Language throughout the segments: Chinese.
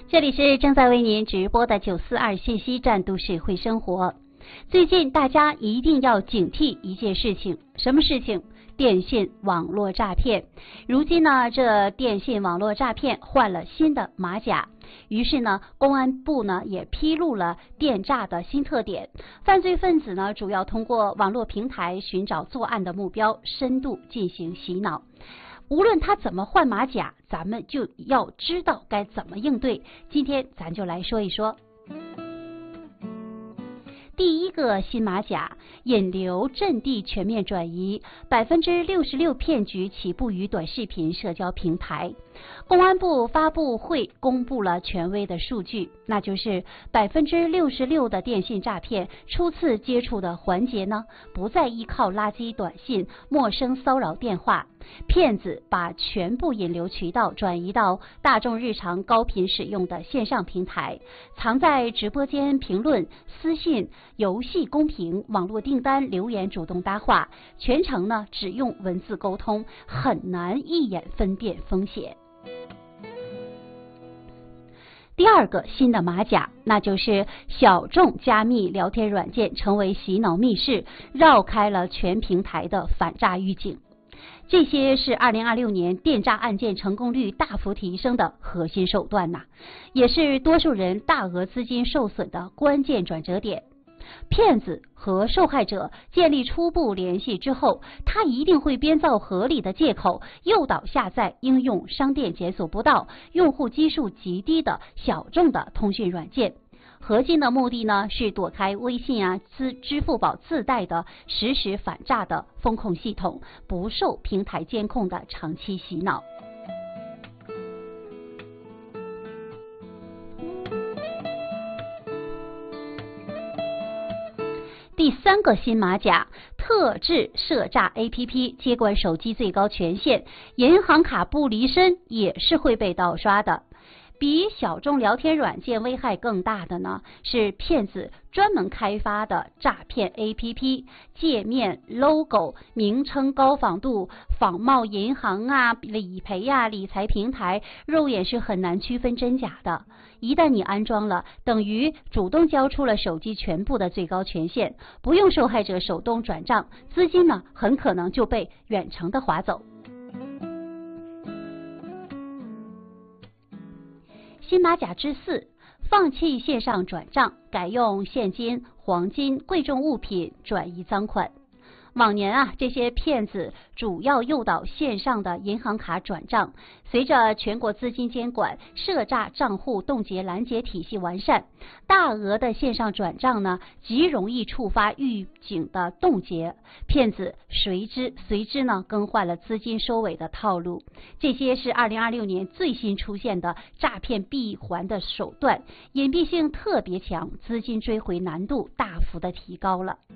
这里是正在为您直播的942信息站都市会生活。最近大家一定要警惕一件事情，什么事情？电信网络诈骗。如今呢，这电信网络诈骗换了新的马甲。于是呢，公安部呢也披露了电诈的新特点。犯罪分子呢主要通过网络平台寻找作案的目标，深度进行洗脑。无论他怎么换马甲，咱们就要知道该怎么应对。今天咱就来说一说。第一个新马甲，引流阵地全面转移，66%骗局起步于短视频社交平台。公安部发布会公布了权威的数据，那就是66%的电信诈骗初次接触的环节呢，不再依靠垃圾短信、陌生骚扰电话，骗子把全部引流渠道转移到大众日常高频使用的线上平台，藏在直播间评论、私信、游戏公屏、网络订单留言主动搭话，全程呢只用文字沟通，很难一眼分辨风险。第二个新的马甲，那就是小众加密聊天软件成为洗脑密室，绕开了全平台的反诈预警。这些是2026年电诈案件成功率大幅提升的核心手段呐，也是多数人大额资金受损的关键转折点。骗子和受害者建立初步联系之后，他一定会编造合理的借口，诱导下载应用商店检索不到、用户基数极低的小众的通讯软件。核心的目的呢，是躲开微信啊、支付宝自带的实时反诈的风控系统，不受平台监控的长期洗脑。第三个新马甲，特制涉诈 APP 接管手机最高权限，银行卡不离身也是会被盗刷的。比小众聊天软件危害更大的呢，是骗子专门开发的诈骗 APP， 界面、logo、名称高仿度，仿冒银行啊、理赔啊、理财平台，肉眼是很难区分真假的。一旦你安装了，等于主动交出了手机全部的最高权限，不用受害者手动转账，资金呢很可能就被远程的划走。新马甲之4，放弃线上转账，改用现金、黄金、贵重物品转移赃款。往年啊，这些骗子主要诱导线上的银行卡转账。随着全国资金监管、涉诈账户冻结拦截体系完善，大额的线上转账呢，极容易触发预警的冻结。骗子随之呢更换了资金收尾的套路。这些是2026年最新出现的诈骗闭环的手段，隐蔽性特别强，资金追回难度大幅的提高了。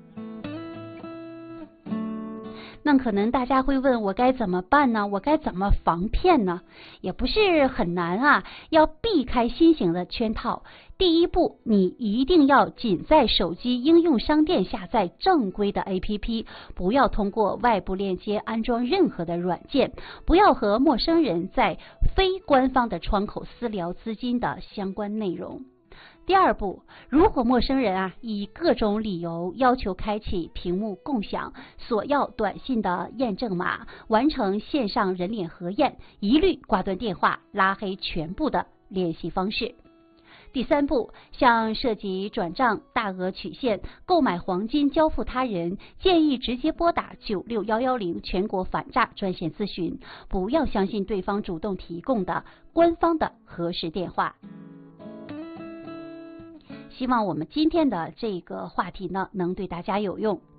那可能大家会问，我该怎么办呢？我该怎么防骗呢？也不是很难啊，要避开新型的圈套。第一步，你一定要仅在手机应用商店下载正规的 APP， 不要通过外部链接安装任何的软件，不要和陌生人在非官方的窗口私聊资金的相关内容。第二步，如果陌生人啊以各种理由要求开启屏幕共享、索要短信的验证码、完成线上人脸核验，一律挂断电话，拉黑全部的联系方式。第三步，像涉及转账、大额取现、购买黄金交付他人，建议直接拨打96110全国反诈专线咨询，不要相信对方主动提供的官方的核实电话。希望我们今天的这个话题呢，能对大家有用。